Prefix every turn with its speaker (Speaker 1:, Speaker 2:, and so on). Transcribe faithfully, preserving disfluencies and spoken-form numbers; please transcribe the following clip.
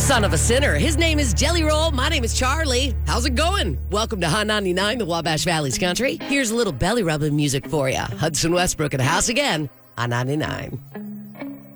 Speaker 1: Son of a sinner. His name is Jelly Roll. My name is Charlie. How's it going? Welcome to Hot ninety-nine, the Wabash Valley's country. Here's a little belly rubbing music for you. Hudson Westbrook in the house again on ninety-nine.